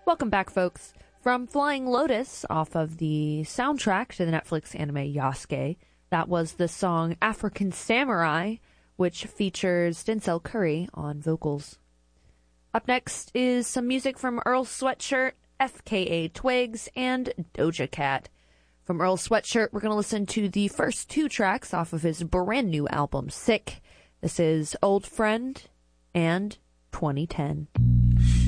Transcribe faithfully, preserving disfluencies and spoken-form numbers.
Welcome back, folks. From Flying Lotus, off of the soundtrack to the Netflix anime Yasuke, that was the song African Samurai, which features Denzel Curry on vocals. Up next is some music from Earl Sweatshirt, F K A Twigs, and Doja Cat. From Earl Sweatshirt, we're going to listen to the first two tracks off of his brand new album, Sick. This is Old Friend and twenty ten.